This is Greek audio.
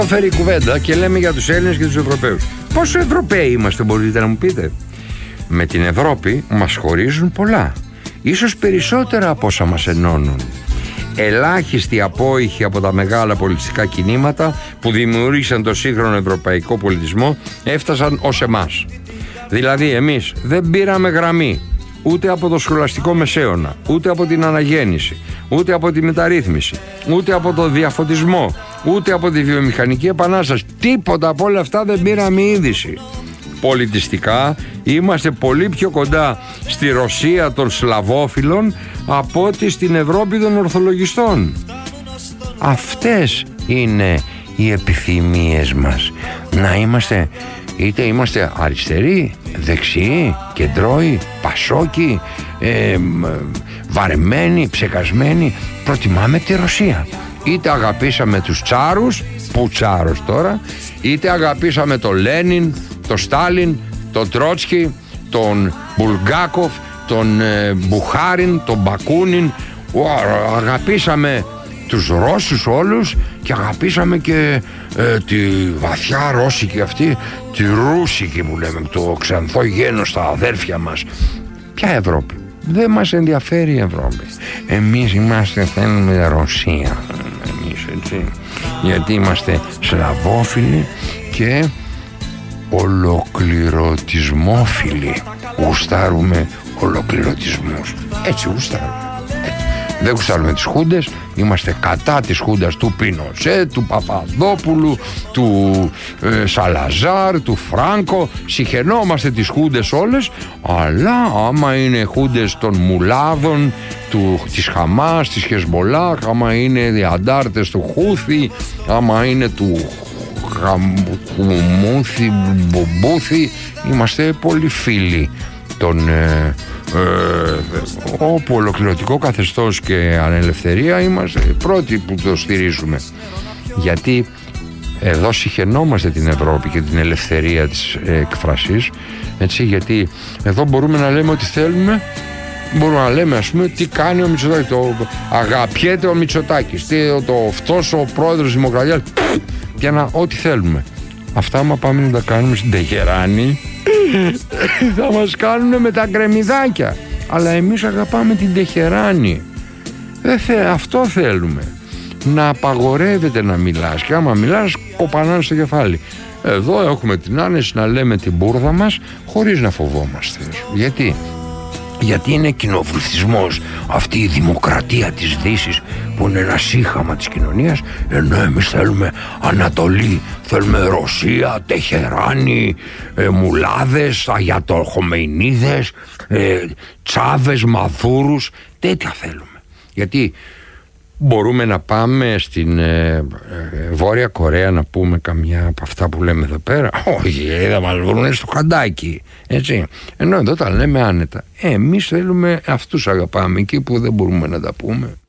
Φέρει η κουβέντα και λέμε για τους Έλληνες και τους Ευρωπαίους. Πόσο Ευρωπαίοι είμαστε, μπορείτε να μου πείτε? Με την Ευρώπη μας χωρίζουν πολλά, ίσως περισσότερα από όσα μας ενώνουν. Ελάχιστοι απόϊχοι από τα μεγάλα πολιτιστικά κινήματα που δημιούργησαν το σύγχρονο ευρωπαϊκό πολιτισμό έφτασαν ως εμάς. Δηλαδή εμείς δεν πήραμε γραμμή ούτε από το σχολαστικό μεσαίωνα, ούτε από την αναγέννηση, ούτε από τη μεταρρύθμιση, ούτε από το διαφωτισμό, ούτε από τη βιομηχανική επανάσταση. Τίποτα από όλα αυτά δεν πήραμε είδηση. Πολιτιστικά είμαστε πολύ πιο κοντά στη Ρωσία των Σλαβόφιλων από ότι στην Ευρώπη των Ορθολογιστών. Αυτές είναι οι επιθυμίες μας. Να είμαστε, είτε είμαστε αριστεροί, δεξιοί, κεντρώοι, πασόκοι, βαρεμένοι, ψεκασμένοι. Προτιμάμε τη Ρωσία. Είτε αγαπήσαμε τους τσάρους, που τσάρος τώρα, είτε αγαπήσαμε τον Λένιν, τον Στάλιν, τον Τρότσκι, τον Μπουλγκάκοφ, τον Μπουχάριν, τον Μπακούνιν. Αγαπήσαμε τους Ρώσους όλους και αγαπήσαμε και τη βαθιά ρώσικη αυτή, τη ρούσικη που λέμε, το ξανθό γένος, τα αδέρφια μας. Ποια Ευρώπη? Δεν μας ενδιαφέρει η Ευρώπη. Εμείς θέλουμε Ρωσία. Εμείς, έτσι. Γιατί είμαστε σλαβόφιλοι και ολοκληρωτισμόφιλοι. Γουστάρουμε ολοκληρωτισμούς. Έτσι γουστάρουμε. Δεν γουστάρουμε τις χούντες. Είμαστε κατά της χούντας του Πινοσέ, του Παπαδόπουλου, του Σαλαζάρ, του Φράνκο. Συχαινόμαστε τις χούντες όλες. Αλλά άμα είναι χούντες των μουλάδων, της Χαμάς, της Χεσμολάχ, άμα είναι οι αντάρτες του Χούθη, άμα είναι του Χουμούθη, Μπομπούθη, είμαστε πολύ φίλοι των όπου ολοκληρωτικό καθεστώς και ανελευθερία είμαστε πρώτοι που το στηρίζουμε, γιατί εδώ συχαινόμαστε την Ευρώπη και την ελευθερία της εκφρασής, έτσι, γιατί εδώ μπορούμε να λέμε ό,τι θέλουμε. Μπορούμε να λέμε, ας πούμε, τι κάνει ο Μητσοτάκης, το αγαπιέται ο Μητσοτάκης, αυτός ο πρόεδρος της Δημοκρατίας, για να ό,τι θέλουμε. Αυτά άμα πάμε να τα κάνουμε στην Τεχεράνη θα μας κάνουν με τα γκρεμιδάκια. Αλλά εμείς αγαπάμε την Τεχεράνη. Αυτό θέλουμε. Να απαγορεύεται να μιλάς, και άμα μιλάς κοπανάνε στο κεφάλι. Εδώ έχουμε την άνεση να λέμε την μπούρδα μας χωρίς να φοβόμαστε. Γιατί είναι κοινοβουλευτισμός αυτή η δημοκρατία της Δύσης, που είναι ένα σύγχαμα της κοινωνίας, ενώ εμείς θέλουμε Ανατολή, θέλουμε Ρωσία, Τεχεράνη, μουλάδες, Αγιατοχομεϊνίδες, Τσάβες, Μαδούρους, τέτοια θέλουμε. Γιατί μπορούμε να πάμε στην Βόρεια Κορέα να πούμε καμιά από αυτά που λέμε εδώ πέρα? Όχι, θα μας βρουν στο χαντάκι, έτσι. Ενώ εδώ τα λέμε άνετα. Εμείς θέλουμε, αυτούς αγαπάμε, εκεί που δεν μπορούμε να τα πούμε.